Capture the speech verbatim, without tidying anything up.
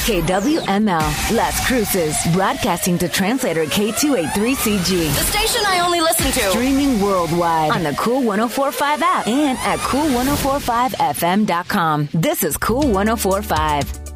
K W M L, Las Cruces, broadcasting to translator K two eighty-three C G. The station I only listen to. Streaming worldwide on the Cool one oh four point five app and at cool ten forty-five f m dot com. This is Cool one oh four point five.